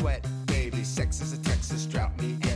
sweat, baby. Sex is a Texas drought, me